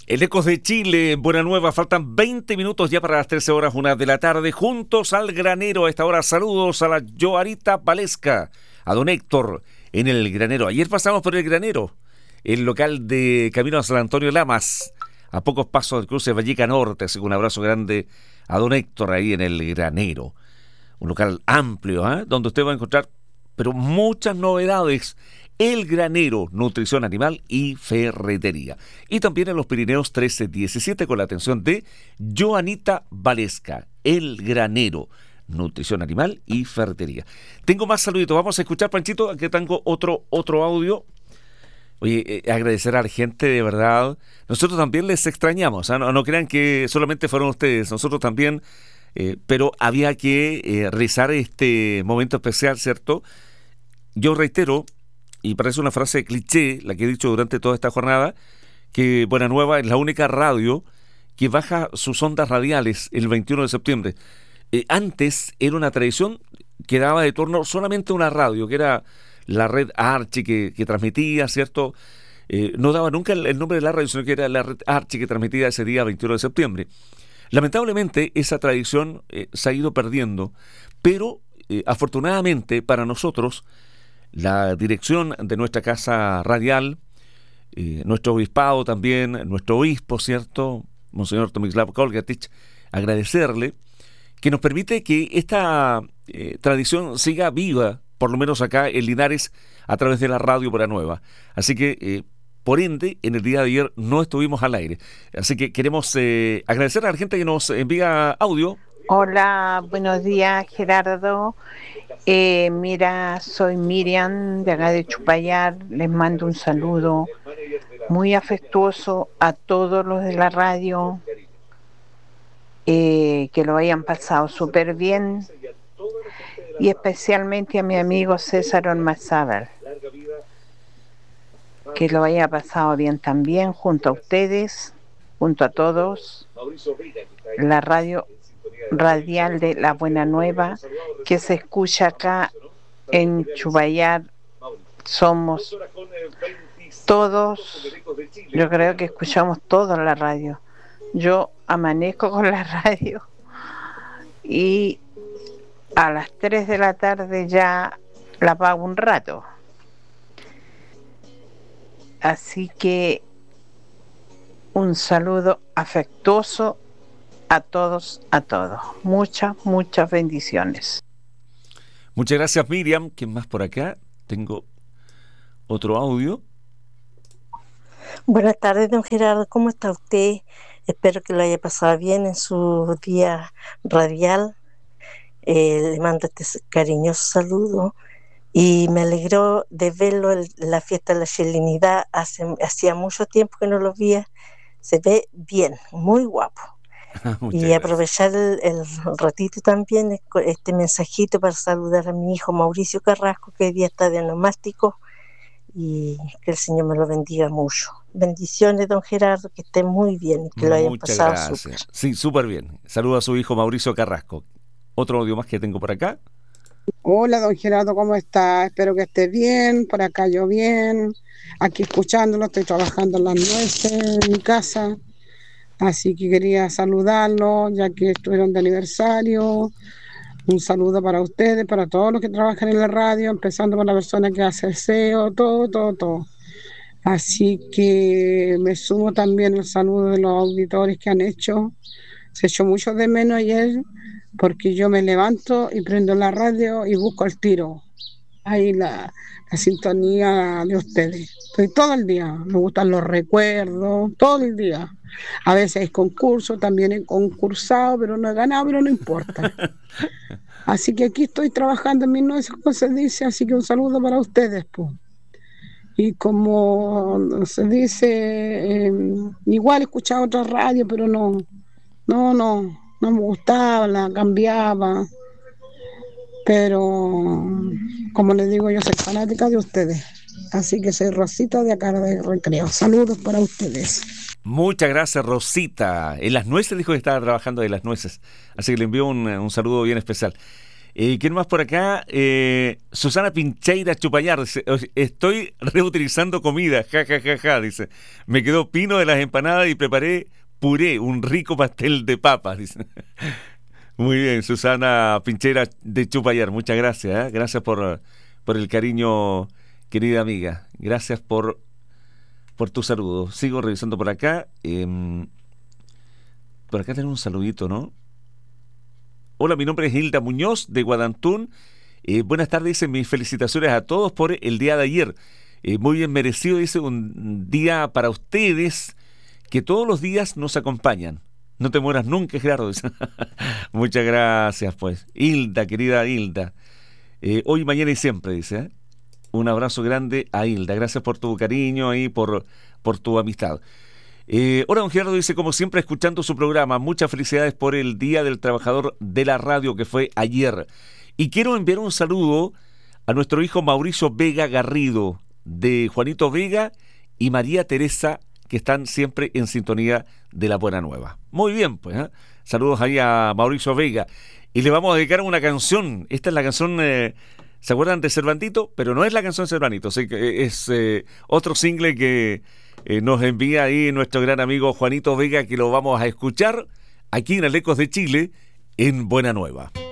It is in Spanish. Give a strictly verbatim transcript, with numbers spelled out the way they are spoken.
El Ecos de Chile, Buena Nueva, faltan veinte minutos ya para las trece horas, una de la tarde, juntos al granero. A esta hora saludos a la Joanita Valesca, a don Héctor en el granero. Ayer pasamos por el granero, el local de Camino a San Antonio Lamas, a pocos pasos del cruce de Valleca Norte, así que un abrazo grande a don Héctor ahí en el granero. Un local amplio, ¿eh? Donde usted va a encontrar, pero muchas novedades. El Granero, nutrición animal y ferretería. Y también en los Pirineos trece diecisiete con la atención de Joanita Valesca. El Granero, nutrición animal y ferretería. Tengo más saluditos. Vamos a escuchar, Panchito, que tengo otro, otro audio. Oye, eh, agradecer a la gente, de verdad. Nosotros también les extrañamos, ¿eh? no, no crean que solamente fueron ustedes. Nosotros también, eh, pero había que eh, realizar este momento especial, ¿cierto? Yo reitero, y parece una frase cliché, la que he dicho durante toda esta jornada, que Buena Nueva es la única radio que baja sus ondas radiales el veintiuno de septiembre. Eh, antes era una tradición que daba de turno solamente una radio, que era la red Archi que, que transmitía, ¿cierto? Eh, no daba nunca el, el nombre de la radio, sino que era la red Archi que transmitía ese día veintiuno de septiembre. Lamentablemente esa tradición eh, se ha ido perdiendo, pero eh, afortunadamente para nosotros, la dirección de nuestra casa radial, eh, nuestro obispado también, nuestro obispo, ¿cierto? Monseñor Tomislav Kolgatich, agradecerle que nos permite que esta eh, tradición siga viva, por lo menos acá en Linares, a través de la radio Buena Nueva. Así que, eh, por ende, en el día de ayer no estuvimos al aire. Así que queremos eh, agradecer a la gente que nos envía audio. Hola, buenos días, Gerardo. Eh, mira, soy Miriam de acá de Chupayar. Les mando un saludo muy afectuoso a todos los de la radio, eh, que lo hayan pasado súper bien, y especialmente a mi amigo César Ormazábal, que lo haya pasado bien también, junto a ustedes, junto a todos. La radio radial de La Buena Nueva, que se escucha acá en Chupayar, somos todos, yo creo que escuchamos todos la radio. Yo amanezco con la radio y a las tres de la tarde ya la apago un rato. Así que un saludo afectuoso a todos, a todos. Muchas, muchas bendiciones. Muchas gracias, Miriam. ¿Quién más por acá? Tengo otro audio. Buenas tardes, don Gerardo. ¿Cómo está usted? Espero que lo haya pasado bien en su día radial. Eh, le mando este cariñoso saludo y me alegró de verlo en la fiesta de la chilenidad. Hace, hacía mucho tiempo que no lo veía. Se ve bien, muy guapo. Y aprovechar el, el ratito también, este mensajito para saludar a mi hijo Mauricio Carrasco, que hoy día está de onomástico, y que el Señor me lo bendiga mucho. Bendiciones, don Gerardo, que esté muy bien y que lo hayan Muchas pasado gracias. súper. Sí, súper bien. Saludo a su hijo Mauricio Carrasco. Otro audio más que tengo por acá. Hola, don Gerardo, ¿cómo está? Espero que esté bien, por acá yo bien, aquí escuchándolo, estoy trabajando en las nueces en mi casa. Así que quería saludarlos, ya que estuvieron de aniversario. Un saludo para ustedes, para todos los que trabajan en la radio, empezando por la persona que hace el S E O, todo, todo, todo. Así que me sumo también el saludo de los auditores que han hecho. Se echó mucho de menos ayer, porque yo me levanto y prendo la radio y busco el tiro. Ahí la, la sintonía de ustedes. Estoy todo el día, me gustan los recuerdos, todo el día. A veces hay concursos, también he concursado, pero no he ganado, pero no importa. Así que aquí estoy trabajando en mis nueces, como se dice, así que un saludo para ustedes, pues. Y como se dice, eh, igual he escuchado otra radio, pero no, no, no, no me gustaba, la cambiaba. Pero, como les digo, yo soy fanática de ustedes. Así que soy Rosita de acá de Recreo. Saludos para ustedes. Muchas gracias, Rosita. En las nueces dijo que estaba trabajando en las nueces. Así que le envío un, un saludo bien especial. Eh, ¿Quién más por acá? Eh, Susana Pincheira Chupayar. Dice, estoy reutilizando comida. Ja, ja, ja, ja. Dice, me quedó pino de las empanadas y preparé puré, un rico pastel de papas. Dice. Muy bien, Susana Pincheira de Chupayar. Muchas gracias. ¿eh? Gracias por, por el cariño, querida amiga. Gracias por, por tu saludo. Sigo revisando por acá. Eh, por acá tenemos un saludito, ¿no? Hola, mi nombre es Hilda Muñoz de Guadantún. Eh, buenas tardes, dice, mis felicitaciones a todos por el día de ayer. Eh, muy bien merecido, dice, un día para ustedes que todos los días nos acompañan. No te mueras nunca, Gerardo. Dice. Muchas gracias, pues. Hilda, querida Hilda. Eh, hoy, mañana y siempre, dice. ¿eh? Un abrazo grande a Hilda. Gracias por tu cariño y por, por tu amistad. Eh, hola, don Gerardo, dice, como siempre, escuchando su programa, muchas felicidades por el Día del Trabajador de la Radio que fue ayer. Y quiero enviar un saludo a nuestro hijo Mauricio Vega Garrido, de Juanito Vega y María Teresa, que están siempre en sintonía de La Buena Nueva. Muy bien, pues, ¿eh? Saludos ahí a Mauricio Vega. Y le vamos a dedicar una canción. Esta es la canción, eh, ¿se acuerdan de Cervantito? Pero no es la canción de Cervantito, ¿sí? Es eh, otro single que... Eh, nos envía ahí nuestro gran amigo Juanito Vega, que lo vamos a escuchar aquí en Alecos de Chile, en Buena Nueva.